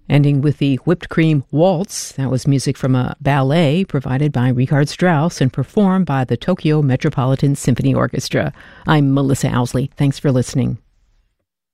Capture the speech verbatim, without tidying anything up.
Ending with the Whipped Cream Waltz. That was music from a ballet provided by Richard Strauss and performed by the Tokyo Metropolitan Symphony Orchestra. I'm Melissa Owsley. Thanks for listening.